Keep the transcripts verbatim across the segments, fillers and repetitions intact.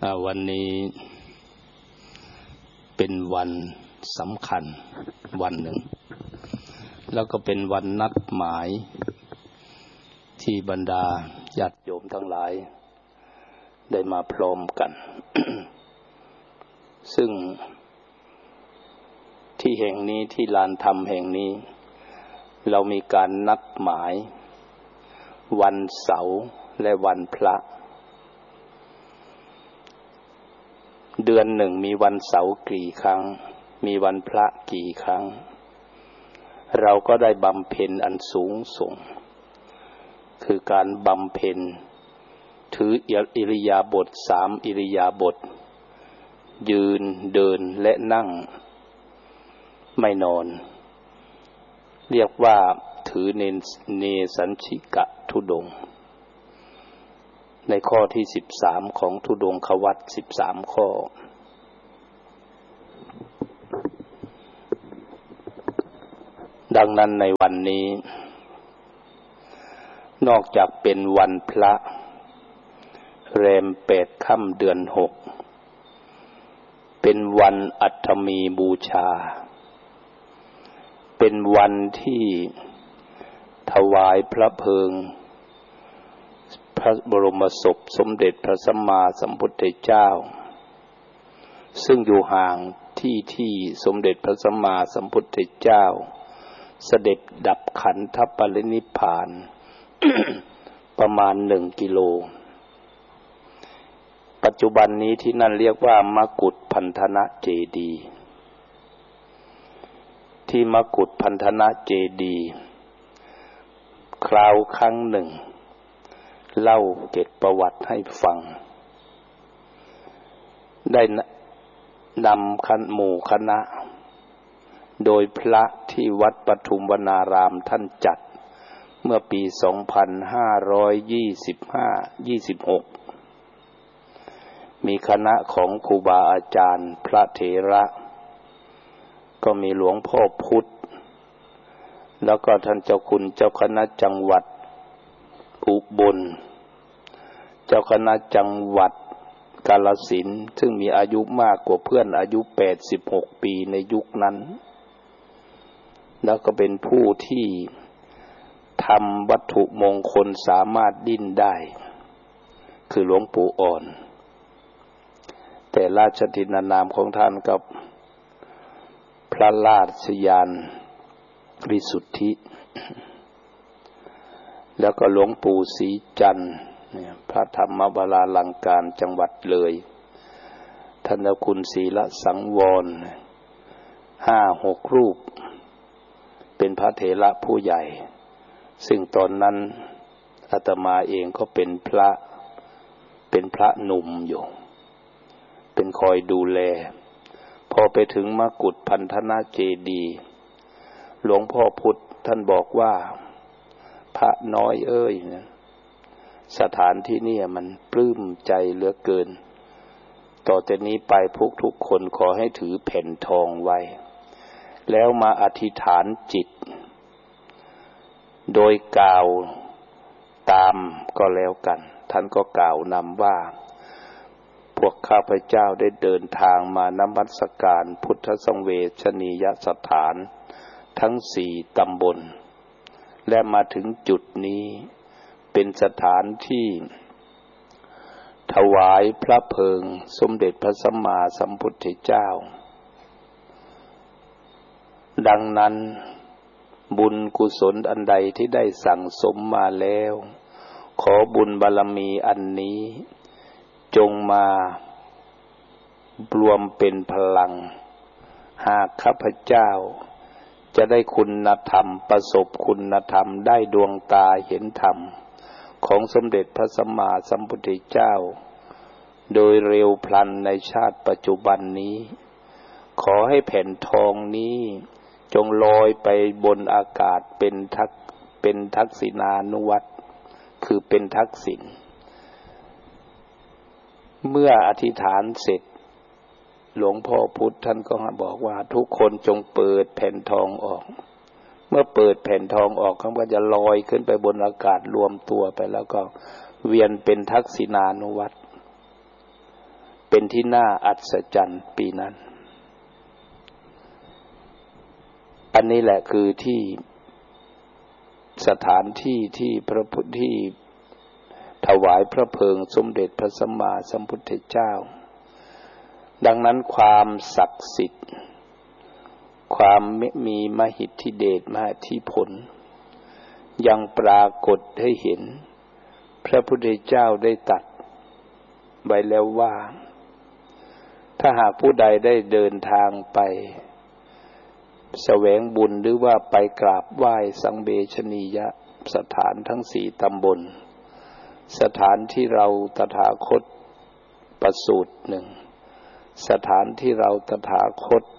วันนี้เป็นวันสำคัญวันหนึ่งแล้วก็เป็นวันนัดหมายที่บรรดาญาติโยมทั้งหลายได้มาพร้อมกัน ซึ่งที่แห่งนี้ที่ลานธรรมแห่งนี้เรามีการนัดหมายวันเสาร์และวันพระเดือนหนึ่งมีวันเสาร์กี่ครั้งมีวันพระกี่ครั้งเราก็ได้บำเพ็ญอันสูงส่งคือการบำเพ็ญถืออิริยาบถสามอิริยาบถยืนเดินและนั่งไม่นอนเรียกว่าถือเนเนสัญชิกธุดงค์ในข้อที่สิบสามของธุดงควัตรสิบสามข้อดังนั้นในวันนี้นอกจากเป็นวันพระแรมแปดค่ำเดือนหกเป็นวันอัฐมีบูชาเป็นวันที่ถวายพระเพลิงพระบรมศพสมเด็จพระสัมมาสัมพุทธเจ้าซึ่งอยู่ห่างที่ที่สมเด็จพระสัมมาสัมพุทธเจ้าเสด็จดับขันธปรินิพพาน ประมาณหนึ่งกิโลปัจจุบันนี้ที่นั่นเรียกว่ามกุฏพันธนะเจดีย์ที่มกุฏพันธนะเจดีย์คราวครั้งหนึ่งเล่าเกร็ดประวัติให้ฟังได้นำคันหมู่คณะโดยพระที่วัดปทุมวนารามท่านจัดเมื่อปีสองพันห้าร้อยยี่สิบห้า ยี่สิบหกมีคณะของครูบาอาจารย์พระเถระก็มีหลวงพ่อพุทธแล้วก็ท่านเจ้าคุณเจ้าคณะจังหวัดอุบลเจ้าคณะจังหวัดกาฬสินธุ์ซึ่งมีอายุมากกว่าเพื่อนอายุแปดสิบหกปีในยุคนั้นแล้วก็เป็นผู้ที่ทำวัตถุมงคลสามารถดิ้นได้คือหลวงปู่อ่อนแต่ราชทินานามของท่านกับพระราชยานวิสุทธิแล้วก็หลวงปู่ศรีจันทร์พระธรรมวราลังการจังหวัดเลยท่านเจ้าคุณศรีละสังวรห้าหกรูปเป็นพระเถระผู้ใหญ่ซึ่งตอนนั้นอาตมาเองก็เป็นพระเป็นพระหนุ่มอยู่เป็นคอยดูแลพอไปถึงมกุฏพันธนะเจดีย์หลวงพ่อพุทธท่านบอกว่าพระน้อยเอ้ยนะสถานที่นี่มันปลื้มใจเหลือเกินต่อจากนี้ไปพวกทุกคนขอให้ถือแผ่นทองไว้แล้วมาอธิษฐานจิตโดยกล่าวตามก็แล้วกันท่านก็กล่าวนำว่าพวกข้าพเจ้าได้เดินทางมานมัสการพุทธสังเวชนียสถานทั้งสี่ตำบลและมาถึงจุดนี้เป็นสถานที่ถวายพระเพลิงสมเด็จพระสัมมาสัมพุทธเจ้าดังนั้นบุญกุศลอันใดที่ได้สั่งสมมาแล้วขอบุญบารมีอันนี้จงมารวมเป็นพลังหากข้าพเจ้าจะได้คุณธรรมประสบคุณธรรมได้ดวงตาเห็นธรรมของสมเด็จพระสัมมาสัมพุทธเจ้าโดยเร็วพลันในชาติปัจจุบันนี้ขอให้แผ่นทองนี้จงลอยไปบนอากาศเป็นทักเป็นทักษิณานุวัตรคือเป็นทักษิณเมื่ออธิษฐานเสร็จหลวงพ่อพุทธท่านก็บอกว่าทุกคนจงเปิดแผ่นทองออกเมื่อเปิดแผ่นทองออกเขาก็จะลอยขึ้นไปบนอากาศรวมตัวไปแล้วก็เวียนเป็นทักษิณานุวัตรเป็นที่น่าอัศจรรย์ปีนั้นอันนี้แหละคือที่สถานที่ที่พระพุทธที่ถวายพระเพลิงสมเด็จพระสัมมาสัมพุทธเจ้าดังนั้นความศักดิ์สิทธิ์ความมีมหิทธิเดชมหาธิผลยังปรากฏให้เห็นพระพุทธเจ้าได้ตรัสไว้แล้วว่าถ้าหากผู้ใดได้เดินทางไปแสวงบุญหรือว่าไปกราบไหว้สังเบชนียสถานทั้งสี่ตำบลสถานที่เราตถาคตประสูติหนึ่งสถานที่เราตถาคต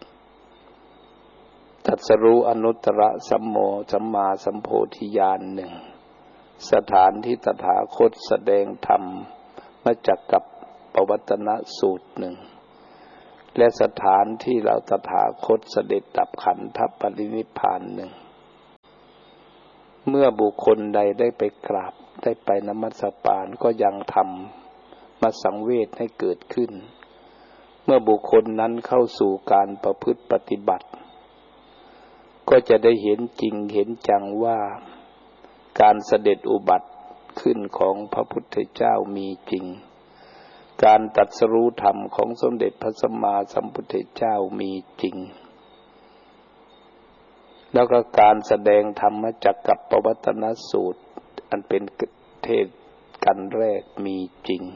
ตรัสรู้อนุตตรสัมโมสัมมาสัมโพธิญาณหนึ่งสถานที่ตถาคตแสดงธรรมมาจากกับปวัตตนสูตรหนึ่งและสถานที่เราตถาคตเสด็จดับขันธปรินิพพานหนึ่งเมื่อบุคคลใดได้ไปกราบได้ไปนมัสการก็ยังทำมาสังเวชให้เกิดขึ้นเมื่อบุคคลนั้นเข้าสู่การประพฤติปฏิบัติก็จะได้เห็นจริงเห็นจังว่าการเสด็จอุบัติขึ้นของพระพุทธเจ้ามีจริงการตรัสรู้ธรรมของสมเด็จพระสัมมาสัมพุทธเจ้ามีจริงแล้วก็การแสดงธรรมจักกับปวัตตนสูตรอันเป็นเทศกันแรกมีจริง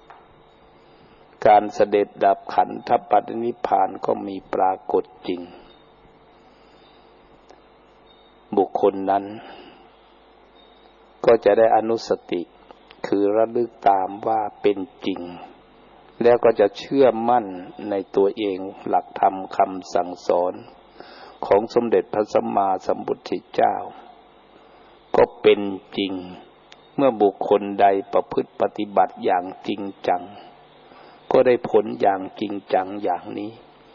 การเสด็จดับขันธปรินิพพานก็มีปรากฏจริงบุคคลนั้นก็จะได้อนุสติคือระลึกตามว่าเป็นจริงแล้วก็จะเชื่อมั่นในตัวเองหลักธรรมคำสั่งสอนของสมเด็จพระสัมมาสัมพุทธเจ้าก็เป็นจริงเมื่อบุคคลใดประพฤติปฏิบัติอย่างจริงจังก็ได้ผลอย่างจริงจังอย่างนี้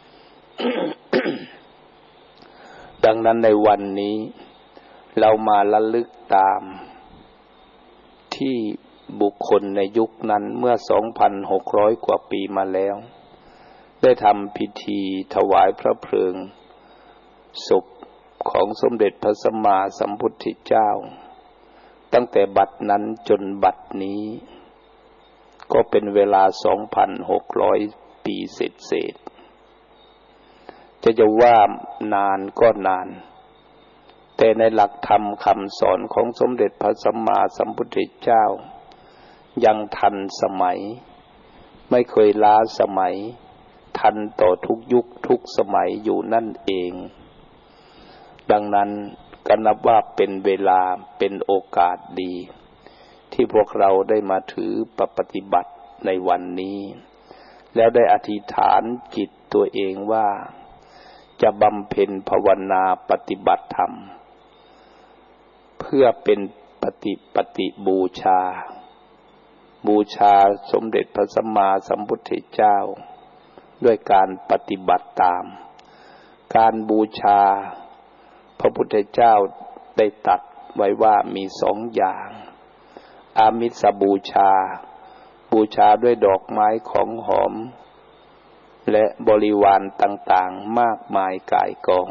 ดังนั้นในวันนี้เรามาระลึกตามที่บุคคลในยุคนั้นเมื่อ สองพันหกร้อย กว่าปีมาแล้วได้ทำพิธีถวายพระเพลิงศพของสมเด็จพระสัมมาสัมพุทธเจ้าตั้งแต่บัดนั้นจนบัดนี้ก็เป็นเวลา สองพันหกร้อย ปีเศษๆจะจะว่านานก็นานแต่ในหลักธรรมคำสอนของสมเด็จพระสัมมาสัมพุทธเจ้ายังทันสมัยไม่เคยล้าสมัยทันต่อทุกยุคทุกสมัยอยู่นั่นเองดังนั้นก็นับว่าเป็นเวลาเป็นโอกาสดีที่พวกเราได้มาถือปฏิบัติในวันนี้แล้วได้อธิษฐานจิตตัวเองว่าจะบำเพ็ญภาวนาปฏิบัติธรรมเพื่อเป็นปฏิปฏิบูชาบูชาสมเด็จพระสัมมาสัมพุทธเจ้าด้วยการปฏิบัติตามการบูชาพระพุทธเจ้าได้ตรัสไว้ว่ามีสองอย่างอามิสบูชาบูชาด้วยดอกไม้ของหอมและบริวารต่างๆมากมายก่ายกอง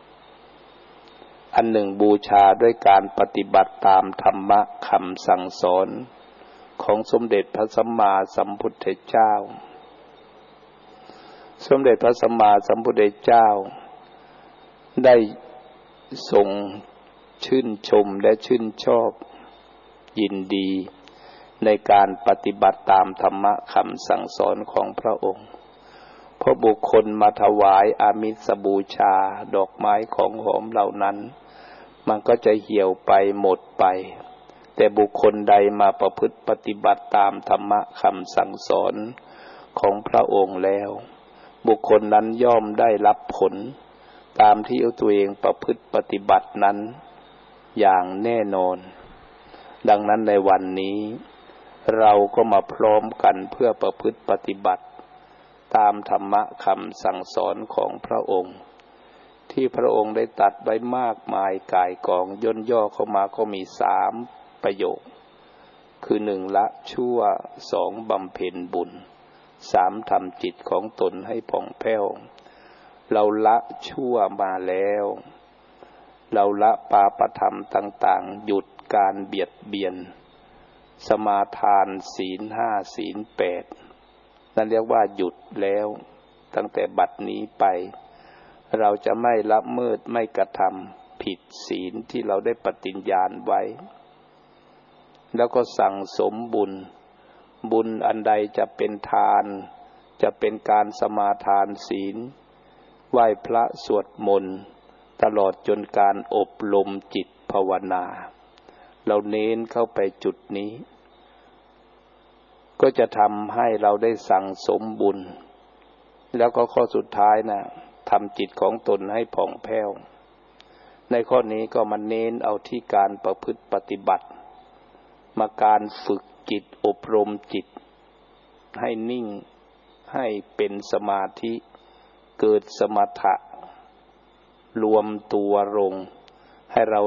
อันหนึ่งบูชาด้วยการปฏิบัติตามธรรมะคำสั่งสอนของสมเด็จพระสัมมาสัมพุทธเจ้าสมเด็จพระสัมมาสัมพุทธเจ้าได้ทรงชื่นชมและชื่นชอบยินดีในการปฏิบัติตามธรรมะคำสั่งสอนของพระองค์เพราะบุคคลมาถวายอามิสบูชาดอกไม้ของหอมเหล่านั้นมันก็จะเหี่ยวไปหมดไปแต่บุคคลใดมาประพฤติปฏิบัติตามธรรมะคำสั่งสอนของพระองค์แล้วบุคคลนั้นย่อมได้รับผลตามที่ตัวเองประพฤติปฏิบัตินั้นอย่างแน่นอนดังนั้นในวันนี้เราก็มาพร้อมกันเพื่อประพฤติปฏิบัติตามธรรมะคำสั่งสอนของพระองค์ที่พระองค์ได้ตรัสไว้มากมายก่ายกองย่นย่อเข้ามาก็มีสามประโยคคือหนึ่งละชั่วสองบำเพ็ญบุญสามทำจิตของตนให้ผ่องแผ้วเราละชั่วมาแล้วเราละปาปธรรมต่างๆหยุดการเบียดเบียนสมาทานศีลห้าศีลแปดนั่นเรียกว่าหยุดแล้วตั้งแต่บัดนี้ไปเราจะไม่ละเมิดไม่กระทำผิดศีลที่เราได้ปฏิญญาณไว้แล้วก็สั่งสมบุญบุญอันใดจะเป็นทานจะเป็นการสมาทานศีลไหว้พระสวดมนต์ตลอดจนการอบรมจิตภาวนาเราเน้นเข้าไปจุดนี้ก็จะทำให้เราได้สั่งสมบุญแล้วก็ข้อสุดท้ายนะทำจิตของตนให้ผ่องแผ้วในข้อนี้ก็มาเน้นเอาที่การประพฤติปฏิบัติมาการฝึกจิตอบรมจิตให้นิ่งให้เป็นสมาธิเกิดสมถะรวมตัวลงให้เรา